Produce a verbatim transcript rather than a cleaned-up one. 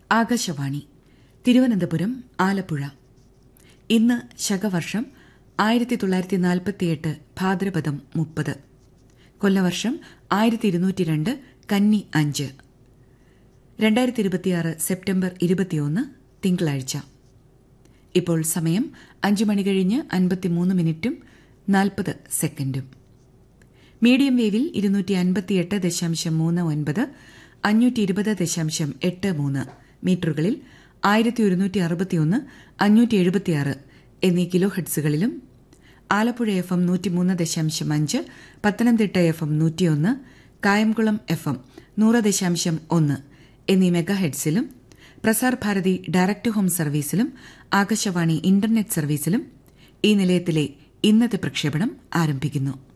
ആകാശവാണി തിരുവനന്തപുരം ആലപ്പുഴ. ഇന്ന് ശകവർഷം ആയിരത്തി തൊള്ളായിരത്തി നാൽപ്പത്തിയെട്ട് ഭാദ്രപദം മുപ്പത്, കൊല്ലവർഷം ആയിരത്തി ഇരുന്നൂറ്റി രണ്ട് കന്നി അഞ്ച്, രണ്ടായിരത്തി ഇരുപത്തിയാറ് സെപ്റ്റംബർ ഇരുപത്തിയൊന്ന് തിങ്കളാഴ്ച. ഇപ്പോൾ സമയം അഞ്ചു മണി കഴിഞ്ഞ് അൻപത്തിമൂന്ന് മിനിറ്റും നാൽപ്പത് സെക്കൻഡും. മീഡിയം വേവിൽ ഇരുന്നൂറ്റി അൻപത്തിയെട്ട് ദശാംശം മൂന്ന് ഒൻപത്, അഞ്ഞൂറ്റി ഇരുപത് ദശാംശം എട്ട് മൂന്ന് മീറ്ററുകളിൽ ആയിരത്തി ഒരുന്നൂറ്റി അറുപത്തിയൊന്ന് അഞ്ഞൂറ്റി എഴുപത്തിയാറ് എന്നീ കിലോ ഹെഡ്സുകളിലും, ആലപ്പുഴ എഫ് എം നൂറ്റിമൂന്ന് ദശാംശം അഞ്ച്, പത്തനംതിട്ട എഫ് എം നൂറ്റിയൊന്ന്, കായംകുളം എഫ് എം നൂറ് ദശാംശം ഒന്ന് എന്നീ mega ഹെഡ്സിലും, Prasar Bharati direct home സർവീസിലും Akashvani internet സർവീസിലും ഈ നിലയത്തിലെ ഇന്നത്തെ പ്രക്ഷേപണം ആരംഭിക്കുന്നു.